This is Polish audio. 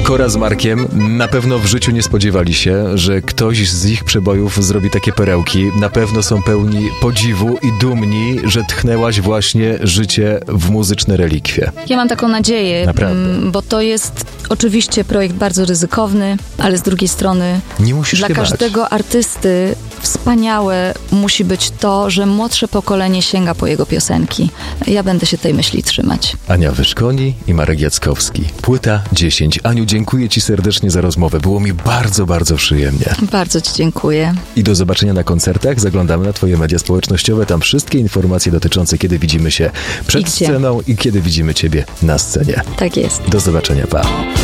Kora z Markiem na pewno w życiu nie spodziewali się, że ktoś z ich przebojów zrobi takie perełki. Na pewno są pełni podziwu i dumni, że tchnęłaś właśnie życie w muzyczne relikwie. Ja mam taką nadzieję, Naprawdę. bo to jest oczywiście projekt bardzo ryzykowny, ale z drugiej strony Nie musisz dla się bać. każdego artysty wspaniałe musi być to, że młodsze pokolenie sięga po jego piosenki. Ja będę się tej myśli trzymać. Ania Wyszkoni i Marek Jackowski. Płyta 10. Aniu, dziękuję Ci serdecznie za rozmowę. Było mi bardzo, bardzo przyjemnie. Bardzo Ci dziękuję. I do zobaczenia na koncertach. Zaglądamy na Twoje media społecznościowe. Tam wszystkie informacje dotyczące, kiedy widzimy się przed sceną i kiedy widzimy Ciebie na scenie. Tak jest. Do zobaczenia, pa.